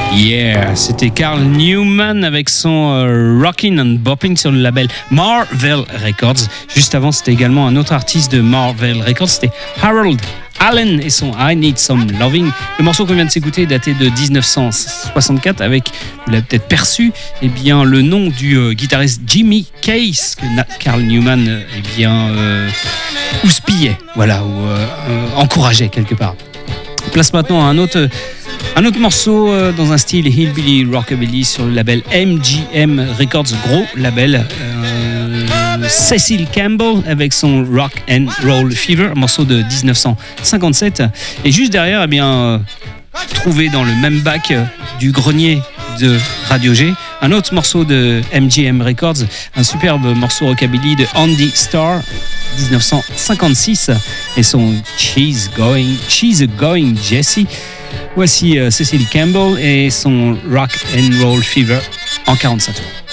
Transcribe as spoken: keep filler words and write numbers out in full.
Yeah, c'était Carl Newman avec son euh, Rockin' and Bopping sur le label Marvel Records. Juste avant, c'était également un autre artiste de Marvel Records, c'était Harold Allen et son I Need Some Loving. Le morceau qu'on vient de s'écouter est daté de dix-neuf cent soixante-quatre avec, vous l'avez peut-être perçu, eh bien, le nom du euh, guitariste Jimmy Case que Na- Carl Newman euh, eh bien, euh, houspillait, voilà, ou euh, euh, encourageait quelque part. On place maintenant un autre... Un autre morceau euh, dans un style hillbilly rockabilly sur le label M G M Records, gros label. Euh, Cecil Campbell avec son Rock and Roll Fever, un morceau de dix-neuf cent cinquante-sept. Et juste derrière, eh bien, euh, trouvé dans le même bac euh, du grenier de Radio G, un autre morceau de M G M Records, un superbe morceau rockabilly de Andy Starr, dix-neuf cent cinquante-six, et son She's Going, She's a Going Jessie. Voici euh, Cecil Campbell et son Rock and Roll Fever en quarante-cinq tours.